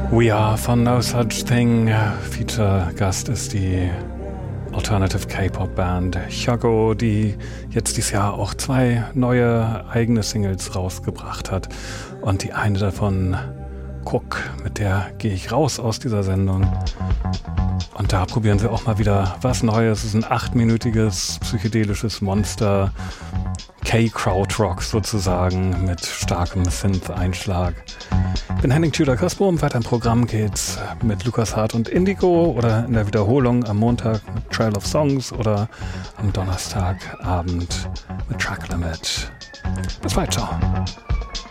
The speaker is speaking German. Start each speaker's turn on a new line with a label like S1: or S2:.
S1: We Are von No Such Thing. Feature-Gast ist die Alternative K-Pop-Band Hyogo, die jetzt dieses Jahr auch 2 neue eigene Singles rausgebracht hat. Und die eine davon, Cook, mit der gehe ich raus aus dieser Sendung. Und da probieren sie auch mal wieder was Neues. Es ist ein 8-minütiges psychedelisches Monster. K-Krautrock sozusagen mit starkem Synth-Einschlag. Ich bin Henning Tudor-Kasbrum. Weiter im Programm geht's mit Lukas Hart und Indigo oder in der Wiederholung am Montag mit Trail of Songs oder am Donnerstagabend mit Track Limit. Bis bald, ciao.